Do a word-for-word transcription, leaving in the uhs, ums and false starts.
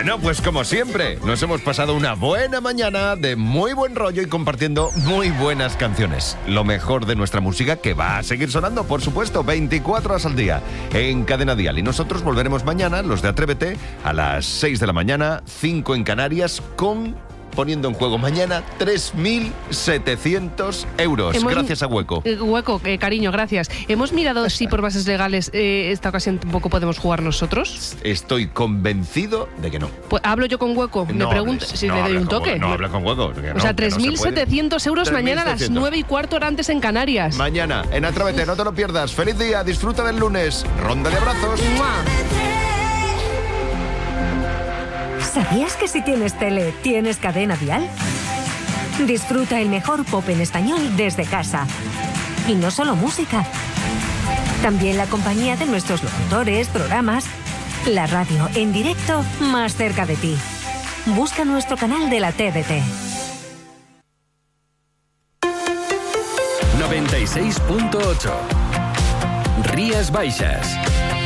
Bueno, pues como siempre, nos hemos pasado una buena mañana de muy buen rollo y compartiendo muy buenas canciones. Lo mejor de nuestra música que va a seguir sonando, por supuesto, veinticuatro horas al día en Cadena Dial. Y nosotros volveremos mañana, los de Atrévete, a las seis de la mañana, cinco en Canarias, con... poniendo en juego mañana tres mil setecientos euros. Hemos, gracias a Hueco. Eh, Hueco, eh, cariño, gracias. Hemos mirado si por bases legales eh, esta ocasión tampoco podemos jugar nosotros. Estoy convencido de que no. Pues hablo yo con Hueco. No le pregunto hables, si no le doy un toque. Hueco, no habla con Hueco. O sea, tres mil setecientos euros tres, mañana a las nueve y cuarto hora antes en Canarias. Mañana en Atrévete, no te lo pierdas. Feliz día, disfruta del lunes. Ronda de abrazos. ¡Mua! ¿Sabías que si tienes tele, tienes Cadena Dial? Disfruta el mejor pop en español desde casa. Y no solo música. También la compañía de nuestros locutores, programas, la radio en directo más cerca de ti. Busca nuestro canal de la T D T. noventa y seis punto ocho Rías Baixas.